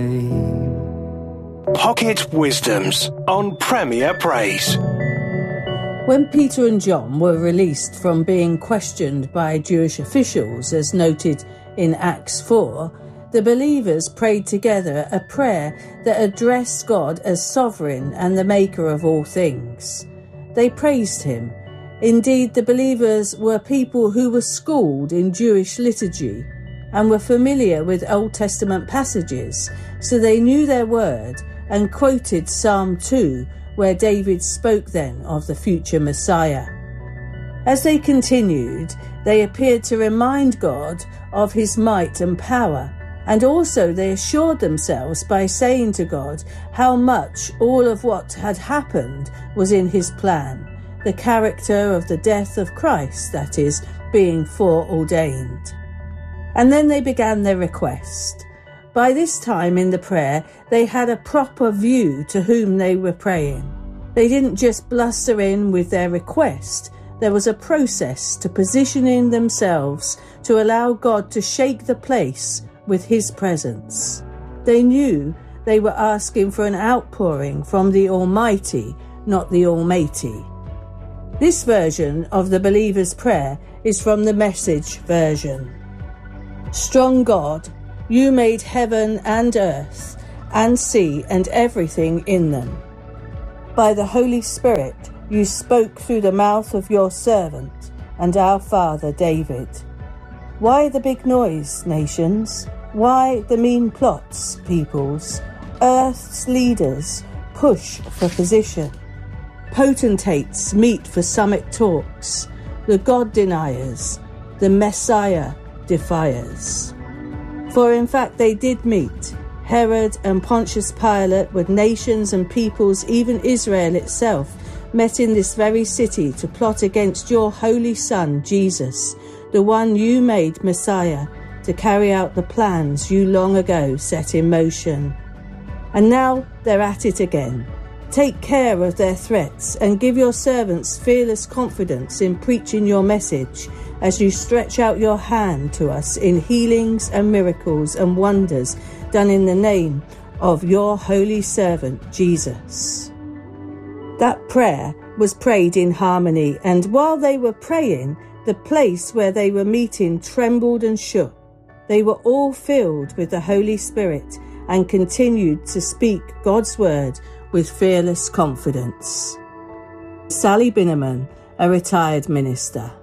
Pocket Wisdoms on Premier Praise. When Peter and John were released from being questioned by Jewish officials, as noted in Acts 4, the believers prayed together a prayer that addressed God as sovereign and the maker of all things. They praised him. Indeed, the believers were people who were schooled in Jewish liturgy and were familiar with Old Testament passages, so they knew their word and quoted Psalm 2, where David spoke then of the future Messiah. As they continued, they appeared to remind God of his might and power, and also they assured themselves by saying to God how much all of what had happened was in his plan, the character of the death of Christ, that is, being foreordained. And then they began their request. By this time in the prayer, they had a proper view to whom they were praying. They didn't just bluster in with their request. There was a process to positioning themselves to allow God to shake the place with his presence. They knew they were asking for an outpouring from the Almighty, not the Almighty. This version of the believer's prayer is from the Message version. Strong God, you made heaven and earth and sea and everything in them. By the Holy Spirit, you spoke through the mouth of your servant and our father David. Why the big noise, nations? Why the mean plots, peoples? Earth's leaders push for position. Potentates meet for summit talks. The God deniers, the Messiah defiers. For in fact they did meet. Herod and Pontius Pilate, with nations and peoples, even Israel itself, met in this very city to plot against your holy Son, Jesus, the one you made Messiah, to carry out the plans you long ago set in motion. And now they're at it again. Take care of their threats and give your servants fearless confidence in preaching your message as you stretch out your hand to us in healings and miracles and wonders done in the name of your holy servant, Jesus. That prayer was prayed in harmony, and while they were praying, the place where they were meeting trembled and shook. They were all filled with the Holy Spirit and continued to speak God's word with fearless confidence. Sally Binneman, a retired minister.